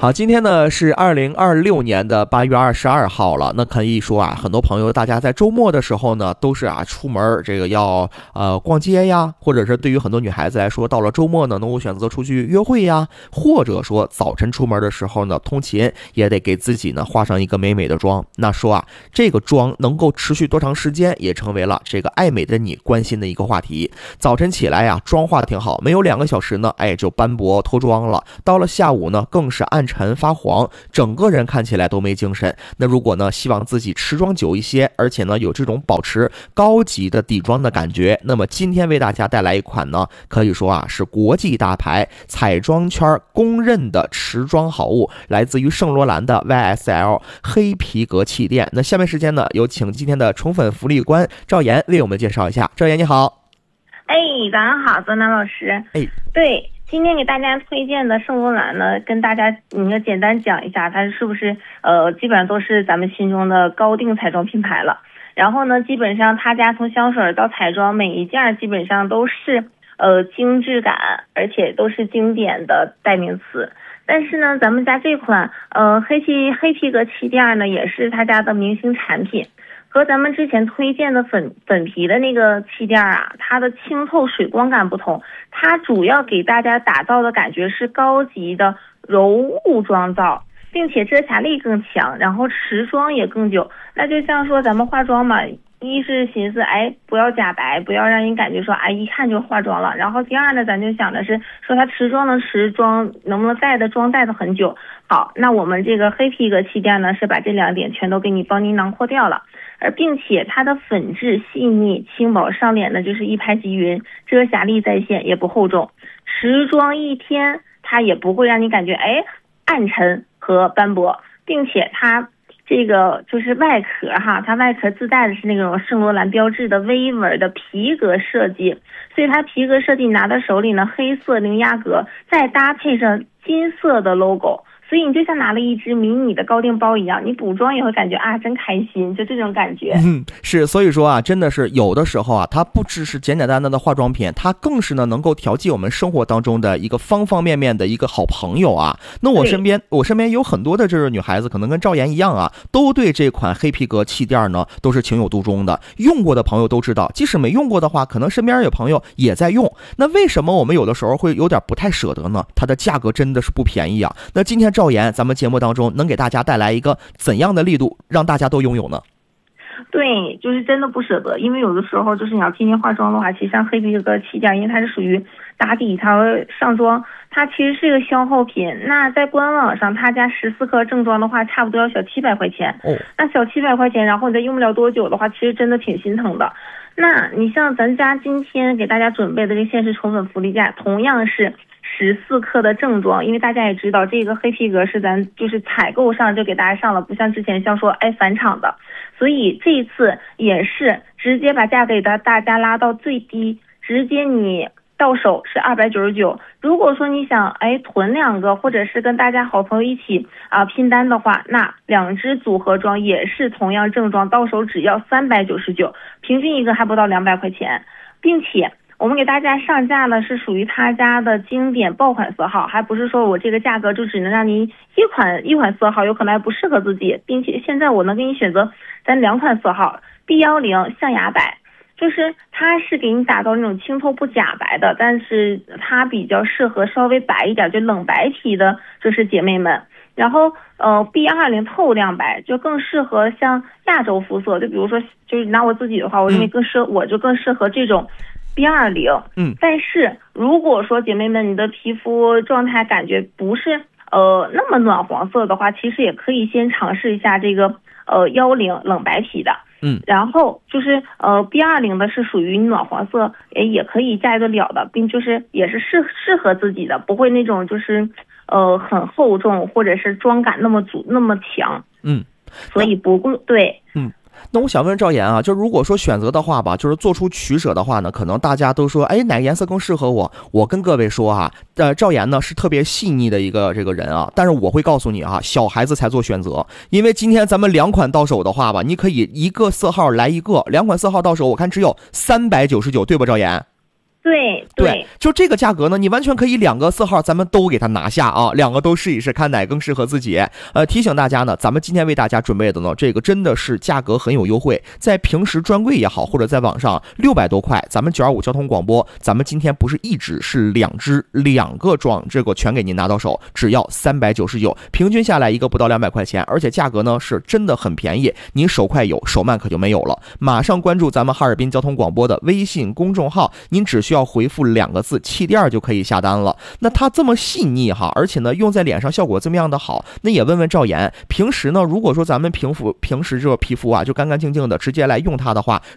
好，今天呢是2026年的8月22号了。那可以说啊，很多朋友大家在周末的时候呢，都是出门这个要逛街呀，或者是对于很多女孩子来说，到了周末呢，能够选择出去约会呀，或者说早晨出门的时候呢，通勤也得给自己呢化上一个美美的妆。那说啊，这个妆能够持续多长时间，也成为了这个爱美的你关心的一个话题。早晨起来呀，妆化的挺好，没有2个小时呢，就斑驳脱妆了。到了下午呢，更是暗沉发黄，整个人看起来都没精神。那如果呢，希望自己持妆久一些，而且呢有这种保持高级的底妆的感觉，那么今天为大家带来一款呢，可以说啊是国际大牌彩妆圈公认的持妆好物，来自于圣罗兰的 YSL 黑皮革气垫。那下面时间呢，有请今天的宠粉福利官赵岩为我们介绍一下。赵岩你好。 早上好，泽南老师。对，今天给大家推荐的圣罗兰呢，跟大家简单讲一下，它是不是基本上都是咱们心中的高定彩妆品牌了。然后呢，基本上他家从香水到彩妆每一件基本上都是精致感，而且都是经典的代名词。但是呢，咱们家这款黑皮革气垫呢，也是他家的明星产品。和咱们之前推荐的粉皮的那个气垫啊，它的清透水光感不同，它主要给大家打造的感觉是高级的柔雾妆造，并且遮瑕力更强，然后持妆也更久。那就像说咱们化妆嘛，一是寻思不要假白，不要让人感觉说一看就化妆了。然后第二呢，咱就想的是说它持妆能不能带的妆带的很久。好，那我们这个黑皮革气垫呢，是把这2点全都给你帮您囊括掉了。并且它的粉质细腻轻薄，上脸呢就是一拍即匀，遮瑕力在线，也不厚重，持妆1天它也不会让你感觉暗沉和斑驳。并且它这个就是外壳它外壳自带的是那种圣罗兰标志的微纹的皮革设计，所以它皮革设计拿到手里呢，黑色零压格，再搭配上金色的 logo，所以你就像拿了一只迷你的高定包一样，你补妆也会感觉真开心，就这种感觉。 是，所以说啊，真的是有的时候啊，它不只是简简单单的化妆品，它更是呢能够调剂我们生活当中的一个方方面面的一个好朋友啊。那我身边有很多的这个女孩子，可能跟赵岩一样啊，都对这款黑皮革气垫呢都是情有独钟的。用过的朋友都知道，即使没用过的话，可能身边有朋友也在用。那为什么我们有的时候会有点不太舍得呢？它的价格真的是不便宜啊。那今天赵岩咱们节目当中能给大家带来一个怎样的力度让大家都拥有呢？ 对，就是真的不舍得，因为有的时候就是你要天天化妆的话，其实像黑皮革气垫，因为它是属于打底它上妆，它其实是一个消耗品。那在官网上他家14克正装的话，差不多要小700块钱。那小700块钱，然后你再用不了多久的话，其实真的挺心疼的。那你像咱家今天给大家准备的这限时宠粉福利价，同样是14克的正装，因为大家也知道这个黑皮革是咱就是采购上就给大家上了，不像之前像说返厂的，所以这一次也是直接把价格给大家拉到最低，直接你到手是299。如果说你想囤2个，或者是跟大家好朋友一起拼单的话，那2支组合装也是同样正装，到手只要399，平均一个还不到200块钱，并且我们给大家上架呢是属于他家的经典爆款色号，还不是说我这个价格就只能让你一款色号，有可能还不适合自己，并且现在我能给你选择咱2款色号 B10象牙白，就是它是给你打造那种清透不假白的，但是它比较适合稍微白一点就冷白皮的就是姐妹们。然后B20透亮白就更适合像亚洲肤色，就比如说就是拿我自己的话，我认为我就更适合这种B20。但是如果说姐妹们你的皮肤状态感觉不是那么暖黄色的话，其实也可以先尝试一下这个10冷白皮的。然后就是B20的是属于暖黄色，也可以驾驭得了的，并就是也是适合自己的，不会那种就是很厚重或者是妆感那么足那么强。所以不对。 那我想问赵岩啊，就如果说选择的话吧，就是做出取舍的话呢，可能大家都说哪个颜色更适合我。我跟各位说啊，赵岩呢是特别细腻的一个这个人啊，但是我会告诉你啊，小孩子才做选择，因为今天咱们2款到手的话吧，你可以一个色号来一个，2款色号到手我看只有399，对吧赵岩？ 对， 就这个价格呢，你完全可以2个4号咱们都给它拿下啊，2个都试一试，看哪更适合自己。提醒大家呢，咱们今天为大家准备的呢，这个真的是价格很有优惠，在平时专柜也好，或者在网上600多块，咱们925交通广播，咱们今天不是1支是2支，2个装，这个全给您拿到手，只要399，平均下来一个不到200块钱，而且价格呢是真的很便宜，您手快有，手慢可就没有了。马上关注咱们哈尔滨交通广播的微信公众号，您只需要回复2个字气垫就可以下单了。那它这么细腻哈，而且呢用在脸上效果这么样的好，那也问问赵岩，平时呢如果说咱们平时这个皮肤啊就干干净净的，直接来用它的话，